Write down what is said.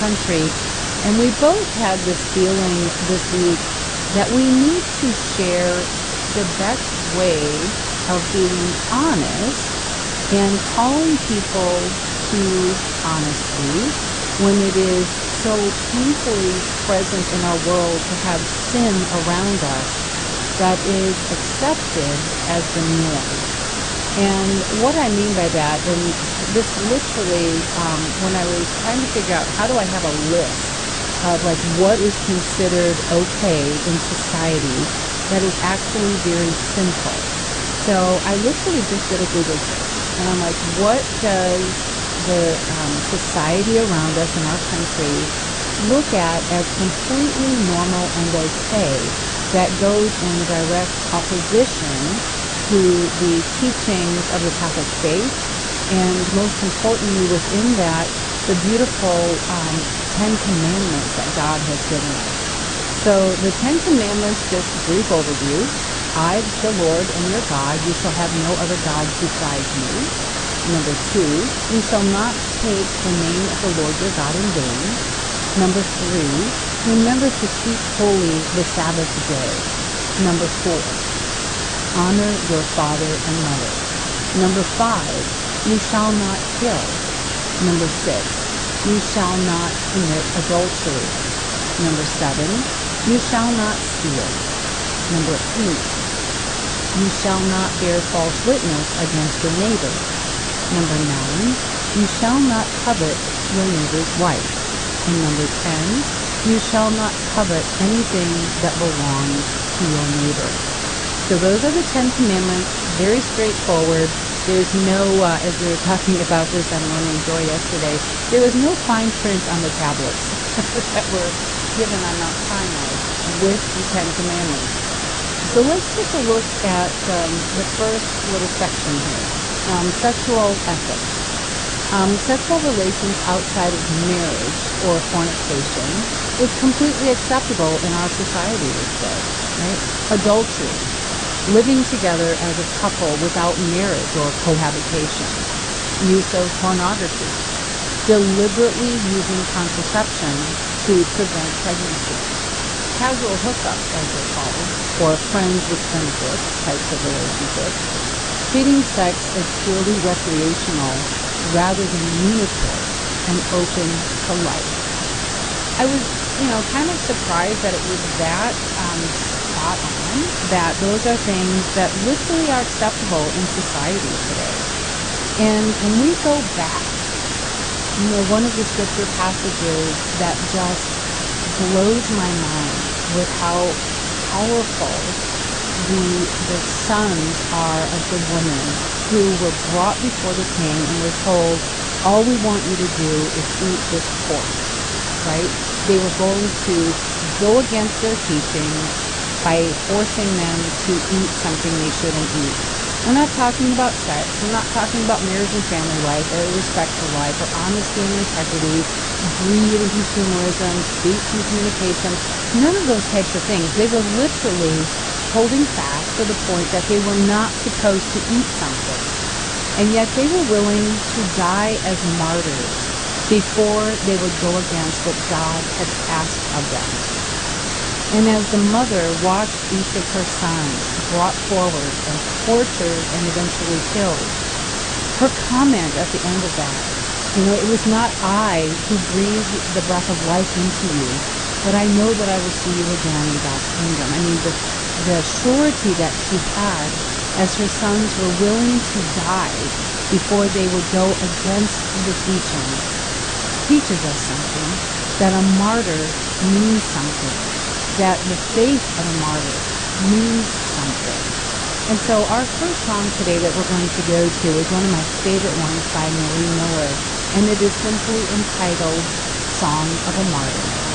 country, and we both had this feeling this week that we need to share the best way of being honest and calling people to honesty when it is so painfully present in our world to have sin around us that is accepted as the norm. And what I mean by that, and this literally, when I was trying to figure out how do I have a list of like what is considered okay in society that is actually very simple. So I literally just did a Google search, and I'm like, what does the society around us in our country look at as completely normal and okay that goes in direct opposition to the teachings of the Catholic faith, and most importantly within that, the beautiful Ten Commandments that God has given us. So the Ten Commandments, just a brief overview. I, the Lord, am your God. You shall have no other gods besides me. Number 2, you shall not take the name of the Lord your God in vain. Number 3, remember to keep holy the Sabbath day. Number 4, honor your father and mother. Number 5, you shall not kill. Number 6, you shall not commit adultery. Number 7, you shall not steal. Number 8, you shall not bear false witness against your neighbor. Number 9, you shall not covet your neighbor's wife. And number 10, you shall not covet anything that belongs to your neighbor. So those are the 10 Commandments, very straightforward. There's no, as we were talking about this on Morning Joy yesterday, there was no fine print on the tablets that were given on Mount Sinai with the 10 Commandments. So let's take a look at the first little section here, sexual ethics. Sexual relations outside of marriage or fornication is completely acceptable in our society, we say, right? Adultery, living together as a couple without marriage or cohabitation. Use of pornography, deliberately using contraception to prevent pregnancy. Casual hookups, as they're called, or friends with benefits types of relationships. Treating sex as purely recreational rather than unitive and open to life. I was, kind of surprised that it was that spot on, that those are things that literally are acceptable in society today. And when we go back, one of the scripture passages that just blows my mind with how powerful the sons are of the women who were brought before the king and were told, all we want you to do is eat this pork, right? They were going to go against their teachings by forcing them to eat something they shouldn't eat. We're not talking about sex. We're not talking about marriage and family life or respectful life or honesty and integrity, greed and consumerism, speech and communication. None of those types of things. They were literally holding fast to the point that they were not supposed to eat something. And yet they were willing to die as martyrs before they would go against what God had asked of them. And as the mother watched each of her sons brought forward and tortured and eventually killed, her comment at the end of that, it was not I who breathed the breath of life into you, but I know that I will see you again in God's kingdom. I mean, the surety that she had as her sons were willing to die before they would go against the teaching teaches us something, that a martyr means something, that the faith of a martyr means something. And so our first song today that we're going to go to is one of my favorite ones by Marie Miller, and it is simply entitled Song of a Martyr.